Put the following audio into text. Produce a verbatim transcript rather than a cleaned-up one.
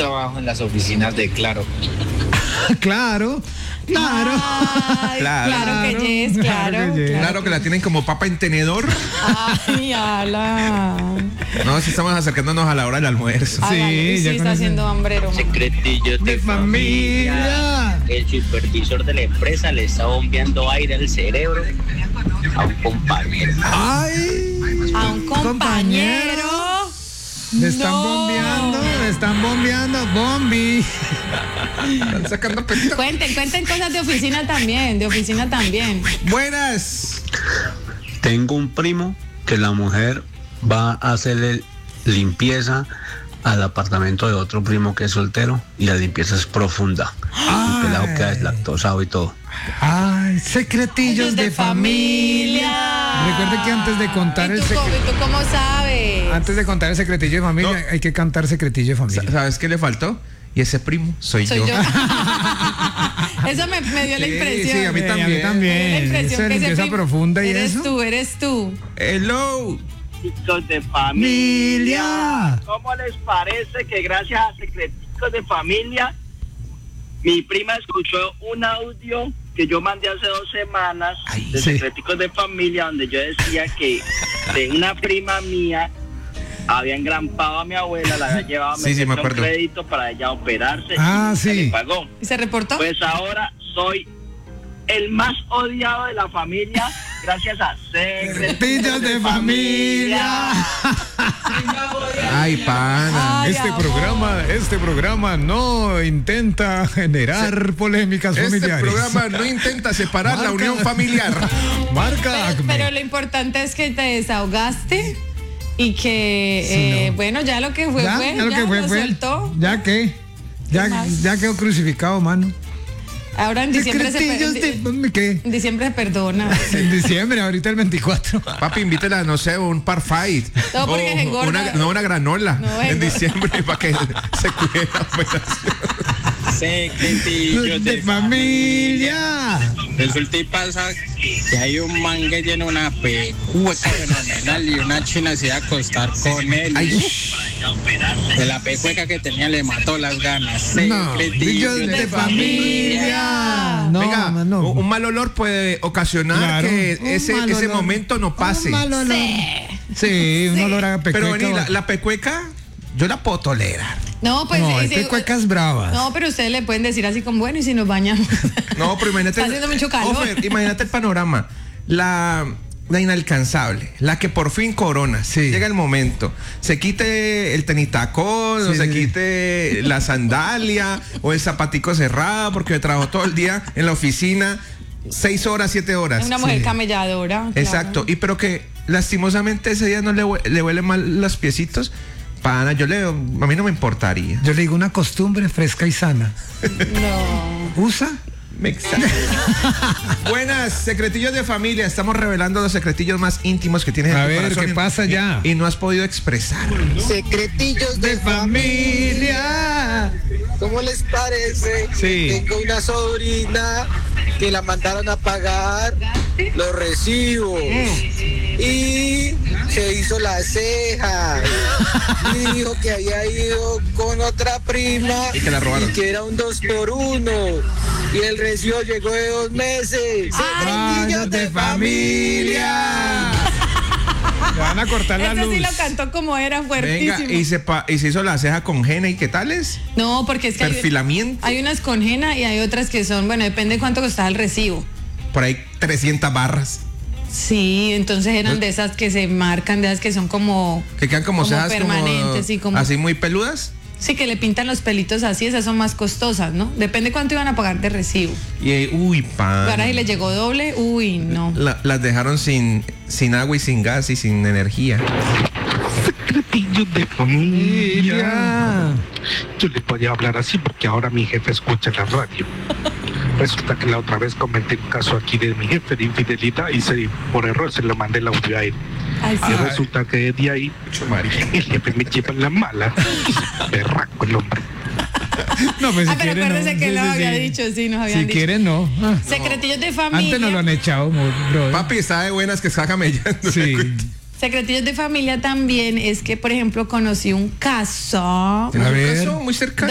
trabajo en las oficinas de Claro. Claro, claro. Ay, Claro. claro que yes, claro. Claro que yes. Claro que la tienen como papa en tenedor. Ay, ala. No, si estamos acercándonos a la hora del almuerzo. Hágale. Sí, Sí, ya está con eso. haciendo hambrero. man. Secretillos de, De familia. El supervisor de la empresa le está bombeando aire al cerebro a un compañero. Ay. A un compañero. Me están No. bombeando, me están bombeando, bombi. Están sacando petito. Cuenten, cuenten cosas de oficina también, de oficina también. Buenas. Tengo un primo que la mujer va a hacerle limpieza al apartamento de otro primo que es soltero y la limpieza es profunda. El pelado queda deslactosado y todo. Ay, secretillos de, de familia. familia. Recuerde que antes de contar ¿Y el tú, cómo, secreto, ¿Y tú cómo sabes? antes de contar el secretillo de familia, No. hay que cantar secretillo de familia. ¿Sabes qué le faltó? Y ese primo soy, Soy yo. yo. Eso me, me dio la Sí, impresión. sí, a mí Eh, también. a mí también. Me dio la impresión Esa que ese limpieza prim- profunda y eres eso. tú, eres tú. Hello. Secreticos de Familia. familia. ¿Cómo les parece que gracias a Secreticos de Familia mi prima escuchó un audio que yo mandé hace dos semanas Ay, de sí. Secreticos de Familia donde yo decía que de una prima mía había engrampado a mi abuela, la había llevado a Sí, sí, me meterse un acuerdo. crédito para ella operarse Ah, y se sí. le pagó. ¿Y se reportó? Pues ahora soy el más odiado de la familia gracias a Secretillos de familia. Ay, pana. Ay, Este amor. programa, este programa no intenta generar polémicas Este familiares. programa no intenta separar la Marca- unión familiar. Marca Pero, Acme. pero lo importante es que te desahogaste y que, Sí, eh, no. bueno, ya lo que fue, ya, fue, ya lo que fue, lo fue. soltó. Ya que, ya, más? ya quedó crucificado, mano. Ahora en diciembre se, Secretillos per- de ¿qué? en diciembre se perdona. En diciembre, ahorita el veinticuatro. Papi, invítela, no sé, un parfait. No, porque O se engorda. una, no, una granola. No, en engorda. diciembre para que se cuide la operación. Secretillos De familia. Resulta y pasa que hay un man que tiene una pecueca fenomenal y una china se iba a acostar con él. Ay, De la pecueca que tenía le mató las ganas. No, Secretillos de, de familia. No, venga, no. un un mal olor puede ocasionar Claro, que un ese, mal ese olor. momento no pase. Un mal olor. Sí, un olor a pecueca. Pero vení, la, la pecueca, yo la puedo tolerar. No, pues no, sí, hay sí, pecuecas bravas. No, pero ustedes le pueden decir así como, bueno, y si nos bañamos. No, pero imagínate. Está haciendo mucho calor. Ofer, imagínate el panorama. La, la inalcanzable, la que por fin corona. Sí. Llega el momento. Se quite el tenitacón, o Sí, se sí. quite la sandalia, o el zapatico cerrado, porque trabajó todo el día en la oficina, seis horas, siete horas. Es una mujer Sí. camelladora. claro. Exacto. Y pero que lastimosamente ese día no le, hue- le huele mal los piecitos. Pana, yo le, a mí no me importaría. Yo le digo una costumbre fresca y sana. No. ¿Usa? Me extraña. Buenas, secretillos de familia. Estamos revelando los secretillos más íntimos que tienes en A tu ver, corazón ¿qué y- pasa y- ya? Y, no has podido expresar. Secretillos de familia. ¿Cómo les parece? Sí. Tengo una sobrina que la mandaron a pagar los recibos y se hizo las cejas y dijo que había ido con otra prima Y que la robaron. y que era un dos por uno y el recibo llegó de dos meses. Secretillos de familia. Le van a cortar la Ese luz. sí lo cantó como era, fuertísimo. Venga, y se, pa- y se hizo la ceja con henna. ¿Y qué tales? No, porque es que hay, Perfilamiento. hay unas con henna y hay otras que son, bueno, depende de cuánto costaba el recibo. Por ahí trescientas barras. Sí, entonces eran de esas que se marcan, de esas que son como... Que quedan como, Como cejas permanentes, como, sí, como- así muy peludas. Sí, que le pintan los pelitos así, esas son más costosas, ¿no? Depende cuánto iban a pagar de recibo. Y eh, uy, pan. Ahora si le llegó doble, uy, no. La- las dejaron sin, sin agua y sin gas y sin energía. Secretillos de familia. Ya. Yo le podía hablar así porque ahora mi jefe escucha la radio. Resulta que la otra vez comenté un caso aquí de mi jefe de infidelidad y se, por error se lo mandé el audio a él. Ay, sí. Y resulta que desde ahí el jefe me lleva en la mala. Berraco el hombre. No, pues si Ah, pero quieren, acuérdese no. que Sí, lo sí, había sí. dicho, sí, nos habían Si dicho. quieren, no. Ah. Secretillos de familia. Antes nos lo han echado, mo- bro. Papi, está de buenas que está camellando. Sí. Secretillos de familia también es que, por ejemplo, conocí un caso A Un ver. caso muy cercano.